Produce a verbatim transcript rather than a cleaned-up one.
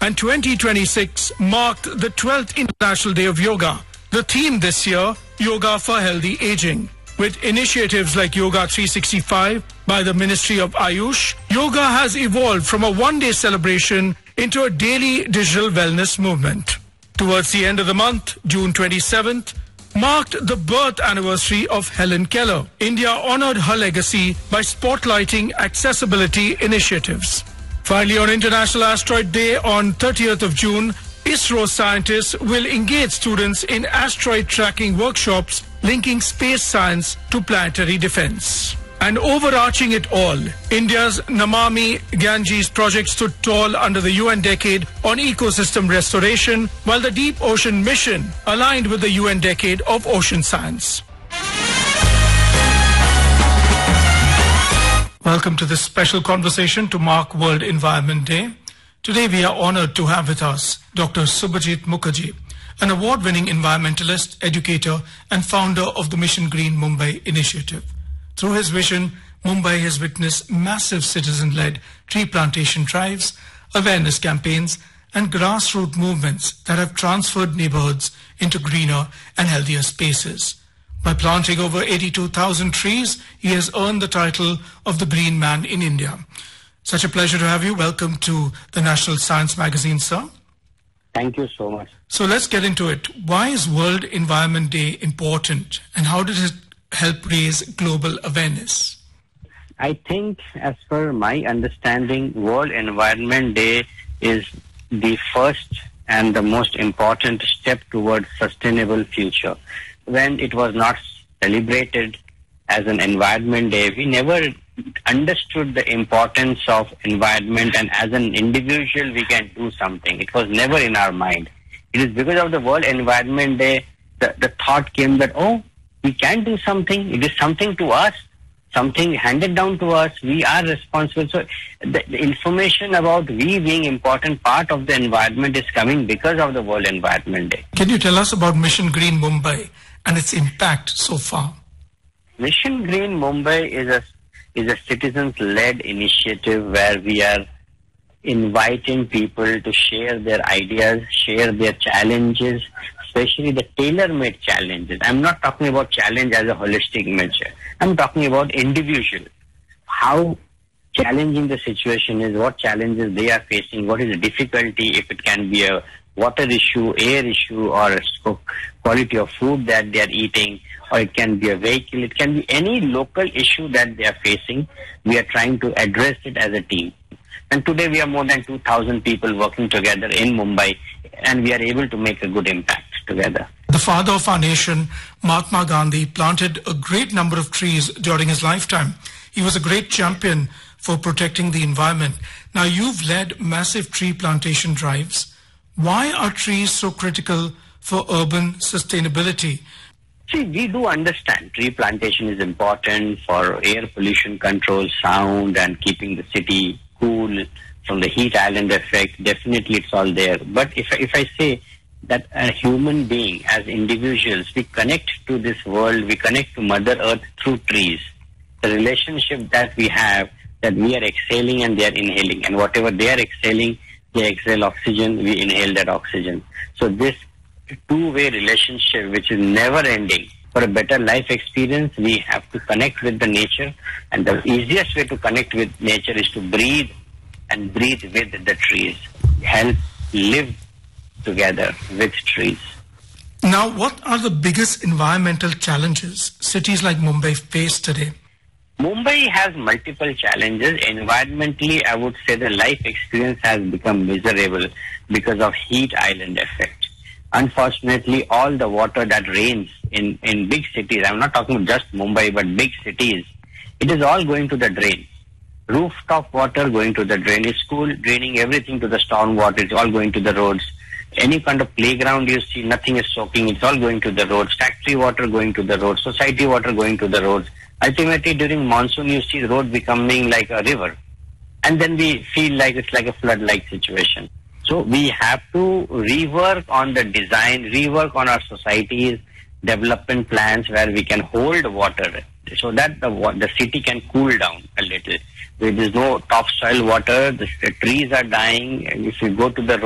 and twenty twenty-six marked the twelfth International Day of Yoga. The theme this year, Yoga for Healthy Aging. With initiatives like Yoga three sixty-five by the Ministry of Ayush, yoga has evolved from a one-day celebration into a daily digital wellness movement. Towards the end of the month, June twenty-seventh, marked the birth anniversary of Helen Keller. India honored her legacy by spotlighting accessibility initiatives. Finally, on International Asteroid Day on thirtieth of June, ISRO scientists will engage students in asteroid tracking workshops linking space science to planetary defense. And overarching it all, India's Namami Ganges project stood tall under the U N Decade on Ecosystem Restoration, while the Deep Ocean Mission aligned with the U N Decade of Ocean Science. Welcome to this special conversation to mark World Environment Day. Today we are honored to have with us Doctor Subhajit Mukherjee, an award-winning environmentalist, educator and founder of the Mission Green Mumbai initiative. Through his vision, Mumbai has witnessed massive citizen-led tree plantation drives, awareness campaigns and grassroots movements that have transferred neighborhoods into greener and healthier spaces. By planting over eighty-two thousand trees, he has earned the title of the Green Man in India. Such a pleasure to have you. Welcome to the National Science Magazine, sir. Thank you so much. So let's get into it. Why is World Environment Day important and how did it help raise global awareness? I think, as per my understanding, World Environment Day is the first and the most important step towards sustainable future. When it was not celebrated as an Environment Day, we never understood the importance of environment, and as an individual we can do something. It was never in our mind. It is because of the World Environment Day the, the thought came that, oh, we can do something. It is something to us, something handed down to us. We are responsible. So the, the information about we being important part of the environment is coming because of the World Environment Day. Can you tell us about Mission Green Mumbai and its impact so far? Mission Green Mumbai is a is a citizens-led initiative where we are inviting people to share their ideas, share their challenges, especially the tailor-made challenges. I'm not talking about challenge as a holistic measure. I'm talking about individual. How challenging the situation is, what challenges they are facing, what is the difficulty, if it can be a water issue, air issue, or a quality of food that they are eating, or it can be a vehicle, it can be any local issue that they are facing. We are trying to address it as a team. And today we are more than two thousand people working together in Mumbai, and we are able to make a good impact together. The father of our nation, Mahatma Gandhi, planted a great number of trees during his lifetime. He was a great champion for protecting the environment. Now you've led massive tree plantation drives. Why are trees so critical for urban sustainability? See, we do understand tree plantation is important for air pollution control, sound, and keeping the city cool from the heat island effect. Definitely it's all there. But if, if I say that a human being, as individuals, we connect to this world, we connect to Mother Earth through trees. The relationship that we have, that we are exhaling and they are inhaling, and whatever they are exhaling, they exhale oxygen, we inhale that oxygen. So this two-way relationship, which is never ending, for a better life experience, we have to connect with the nature, and the easiest way to connect with nature is to breathe and breathe with the trees. Help live together with trees. Now, what are the biggest environmental challenges cities like Mumbai face today? Mumbai has multiple challenges. Environmentally, I would say the life experience has become miserable because of heat island effect. Unfortunately, all the water that rains in, in big cities, I'm not talking just Mumbai, but big cities, it is all going to the drain. Rooftop water going to the drain. School draining everything to the storm water. It's all going to the roads. Any kind of playground you see, nothing is soaking. It's all going to the roads. Factory water going to the roads. Society water going to the roads. Ultimately, during monsoon, you see the road becoming like a river. And then we feel like it's like a flood-like situation. So we have to rework on the design, rework on our societies, development plans where we can hold water so that the, the city can cool down a little. There is no topsoil water, the, the trees are dying, and if you go to the